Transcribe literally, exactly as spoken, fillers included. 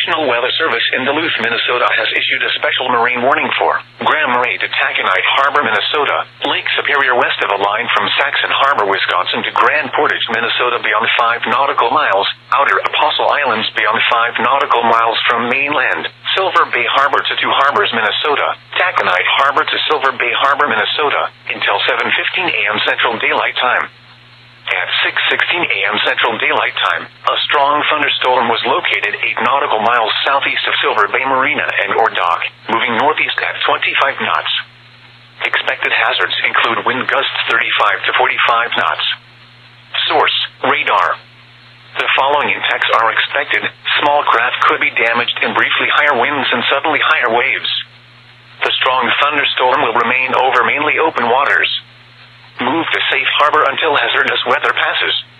National Weather Service in Duluth, Minnesota has issued a special marine warning for Grand Marais to Taconite Harbor, Minnesota, Lake Superior west of a line from Saxon Harbor, Wisconsin to Grand Portage, Minnesota beyond five nautical miles, Outer Apostle Islands beyond five nautical miles from mainland, Silver Bay Harbor to Two Harbors, Minnesota, Taconite Harbor to Silver Bay Harbor, Minnesota, until seven fifteen a.m. Central Daylight Time. At six sixteen a.m. Central Daylight Time, a strong thunderstorm was located eight nautical miles southeast of Silver Bay Marina and or dock, moving northeast at twenty-five knots. Expected hazards include wind gusts thirty-five to forty-five knots. Source: radar. The following impacts are expected. Small craft could be damaged in briefly higher winds and suddenly higher waves. The strong thunderstorm will remain over mainly open waters. Move to safe harbor until hazardous weather passes.